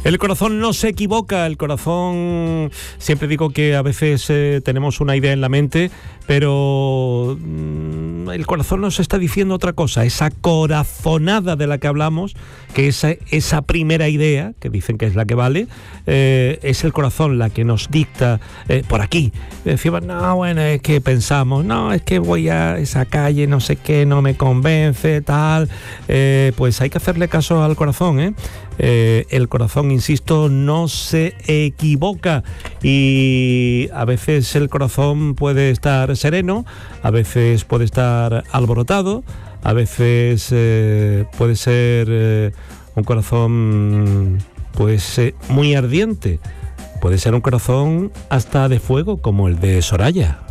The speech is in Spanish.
El corazón no se equivoca, el corazón, siempre digo que a veces tenemos una idea en la mente, pero el corazón nos está diciendo otra cosa. Esa corazonada de la que hablamos, que esa primera idea, que dicen que es la que vale, es el corazón la que nos dicta por aquí. Decimos, no, bueno, es que pensamos, no, es que voy a esa calle, no sé qué, no me convence, tal. Pues hay que hacerle caso al corazón, ¿eh? El corazón, insisto, no se equivoca, y a veces el corazón puede estar sereno, a veces puede estar alborotado, a veces puede ser un corazón pues muy ardiente, puede ser un corazón hasta de fuego como el de Soraya.